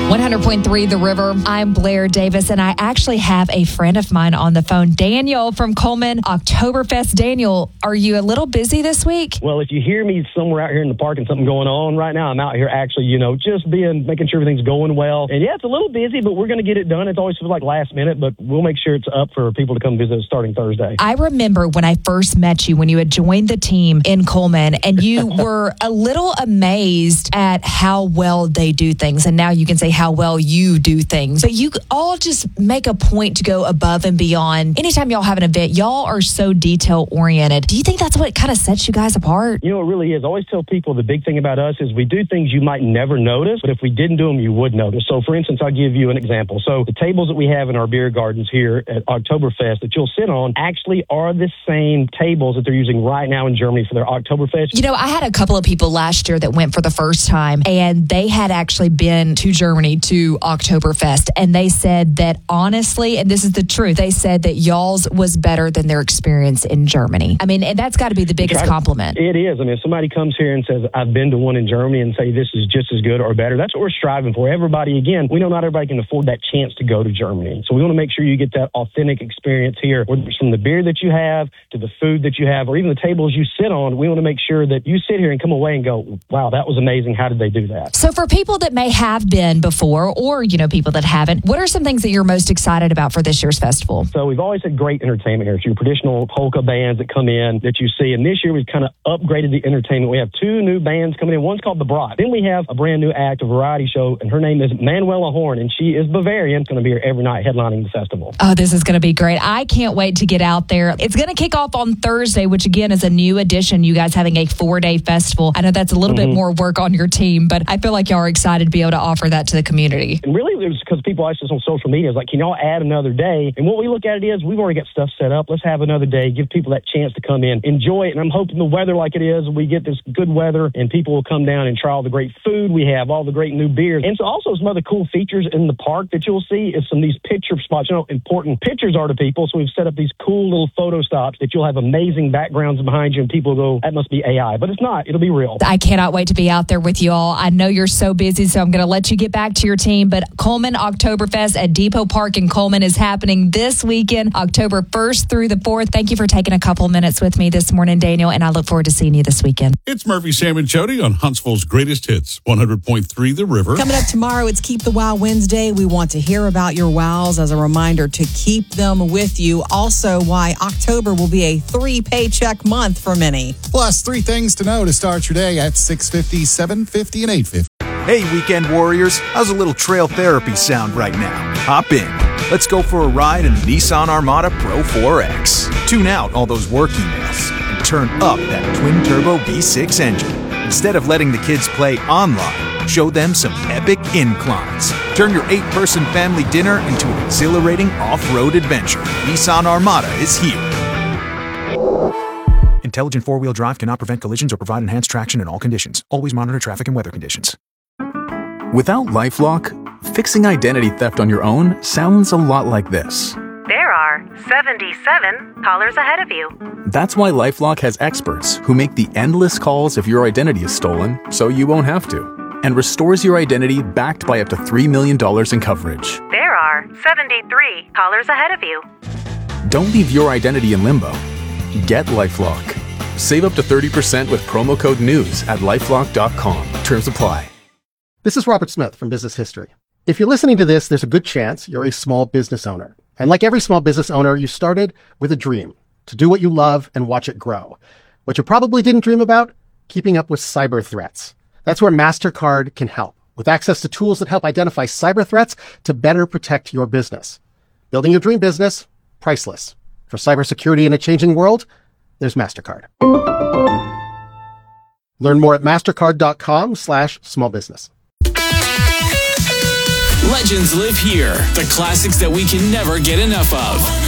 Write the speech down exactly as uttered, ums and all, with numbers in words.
one hundred point three The River. I'm Blair Davis, and I actually have a friend of mine on the phone, Daniel from Coleman Oktoberfest. Daniel, are you a little busy this week? Well, if you hear me somewhere out here in the park and something going on right now, I'm out here actually, you know, just being, making sure everything's going well. And yeah, it's a little busy, but we're going to get it done. It's always feels like last minute, but we'll make sure it's up for people to come visit starting Thursday. I remember when I first met you, when you had joined the team in Coleman, and you were a little amazed at how well they do things. And now you can say how well you do things. But you all just make a point to go above and beyond. Anytime y'all have an event, y'all are so detail oriented. Do you think that's what kind of sets you guys apart? You know, it really is. I always tell people the big thing about us is we do things you might never notice, but if we didn't do them, you would notice. So for instance, I'll give you an example. So the tables that we have in our beer gardens here at Oktoberfest that you'll sit on actually are the same tables that they're using right now in Germany for their Oktoberfest. You know, I had a couple of people last year that went for the first time, and they had actually been to Germany to Oktoberfest, and they said that honestly, and this is the truth, they said that y'all's was better than their experience in Germany. I mean, and that's got to be the biggest compliment. It is. I mean, if somebody comes here and says, I've been to one in Germany, and say this is just as good or better, that's what we're striving for. Everybody, again, we know not everybody can afford that chance to go to Germany. So we want to make sure you get that authentic experience here, whether it's from the beer that you have to the food that you have, or even the tables you sit on. We want to make sure that you sit here and come away and go, wow, that was amazing. How did they do that? So for people that may have been before, or, you know, people that haven't, what are some things that you're most excited about for this year's festival? So we've always had great entertainment here. It's your traditional polka bands that come in that you see. And this year we've kind of upgraded the entertainment. We have two new bands coming in. One's called The Brat. Then we have a brand new act, a variety show, and her name is Manuela Horn, and she is Bavarian. Going to be here every night headlining the festival. Oh, this is going to be great. I can't wait to get out there. It's going to kick off on Thursday, which again is a new addition. You guys having a four-day festival. I know that's a little mm-hmm. bit more work on your team, but I feel like y'all are excited to be able to offer that to the community. And really, it was because people asked us on social media, it's like, can y'all add another day? And what we look at it is, we've already got stuff set up. Let's have another day. Give people that chance to come in, enjoy it. And I'm hoping the weather like it is, we get this good weather and people will come down and try all the great food we have, all the great new beers. And so also some other cool features in the park that you'll see is some of these picture spots. You know, important pictures are to people. So we've set up these cool little photo stops that you'll have amazing backgrounds behind you and people go, that must be A I. But it's not. It'll be real. I cannot wait to be out there with you all. I know you're so busy, so I'm going to let you get back to your team. But Coleman Oktoberfest at Depot Park in Coleman is happening this weekend, October first through the fourth. Thank you for taking a couple minutes with me this morning, Daniel, and I look forward to seeing you this weekend. It's Murphy, Sam, and Jody on Huntsville's Greatest Hits, one hundred point three The River. Coming up tomorrow, it's Keep the Wow Wednesday. We want to hear about your wows as a reminder to keep them with you. Also, why October will be a three-paycheck month for many. Plus, three things to know to start your day at six fifty, seven fifty, and eight fifty. Hey, weekend warriors, how's a little trail therapy sound right now? Hop in. Let's go for a ride in the Nissan Armada Pro four X. Tune out all those work emails and turn up that twin-turbo V six engine. Instead of letting the kids play online, show them some epic inclines. Turn your eight-person family dinner into an exhilarating off-road adventure. Nissan Armada is here. Intelligent four-wheel drive cannot prevent collisions or provide enhanced traction in all conditions. Always monitor traffic and weather conditions. Without LifeLock, fixing identity theft on your own sounds a lot like this. There are seventy-seven callers ahead of you. That's why LifeLock has experts who make the endless calls if your identity is stolen, so you won't have to, and restores your identity backed by up to three million dollars in coverage. There are seventy-three callers ahead of you. Don't leave your identity in limbo. Get LifeLock. Save up to thirty percent with promo code NEWS at lifelock dot com. Terms apply. This is Robert Smith from Business History. If you're listening to this, there's a good chance you're a small business owner. And like every small business owner, you started with a dream to do what you love and watch it grow. What you probably didn't dream about? Keeping up with cyber threats. That's where MasterCard can help, with access to tools that help identify cyber threats to better protect your business. Building your dream business, priceless. For cybersecurity in a changing world, there's MasterCard. Learn more at mastercard.com slash small business. Legends live here. The classics that we can never get enough of.